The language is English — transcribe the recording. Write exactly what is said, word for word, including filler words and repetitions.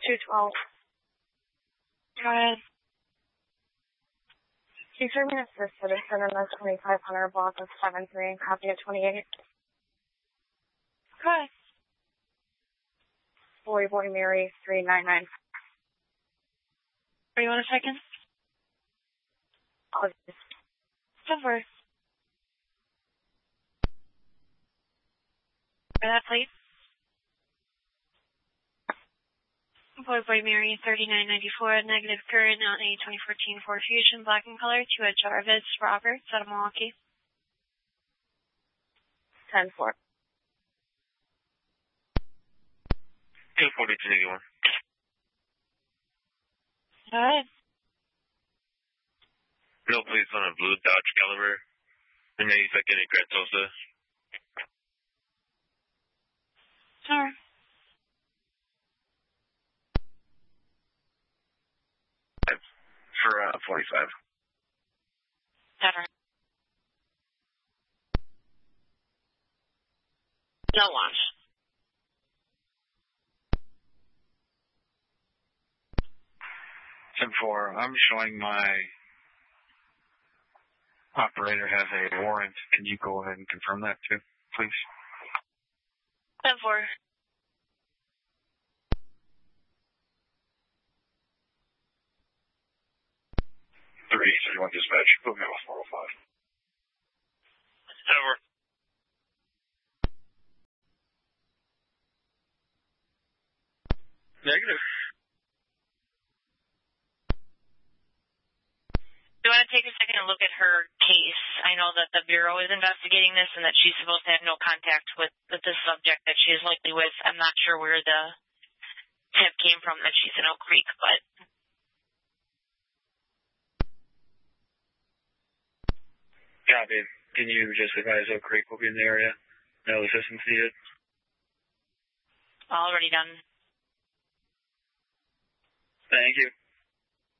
two twelve. Go ahead. Two three minutes for citizen in the twenty-five hundred block of seven three and copy at twenty-eight. Go ahead. Boy, boy, Mary, three nine nine. Are you on a second? Oh, Go for it. For that, please. Boy, boy, Mary, thirty-nine ninety-four, negative current on a twenty fourteen Ford Fusion, black in color, to a Jarvis Roberts out of Milwaukee. ten four. two forty-two eighty-one. Go ahead. No police on a blue Dodge Caliber. And then he's like in Grand Tulsa. Sure. For uh, forty-five. Never. No launch. ten four, I'm showing my operator has a warrant. Can you go ahead and confirm that too, please? ten four. three thirty-one dispatch. Put me on four oh five. Over. Negative. Do you want to take a second and look at her case? I know that the Bureau is investigating this and that she's supposed to have no contact with, with the subject that she is likely with. I'm not sure where the tip came from that she's in Oak Creek, but... Copy. Can you just advise Oak Creek will be in the area? No assistance needed? Already done. Thank you.